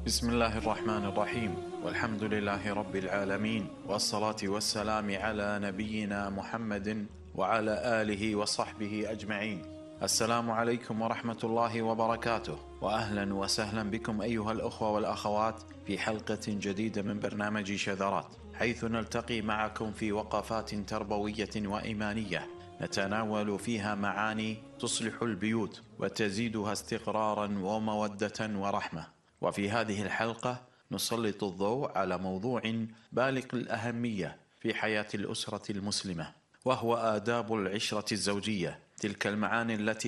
بسم الله الرحمن الرحيم، والحمد لله رب العالمين، والصلاة والسلام على نبينا محمد وعلى آله وصحبه أجمعين. السلام عليكم ورحمة الله وبركاته، وأهلا وسهلا بكم أيها الأخوة والأخوات في حلقة جديدة من برنامج شذرات، حيث نلتقي معكم في وقفات تربوية وإيمانية نتناول فيها معاني تصلح البيوت وتزيدها استقرارا ومودة ورحمة. وفي هذه الحلقة نسلط الضوء على موضوع بالغ الأهمية في حياة الأسرة المسلمة، وهو آداب العشرة الزوجية، تلك المعاني التي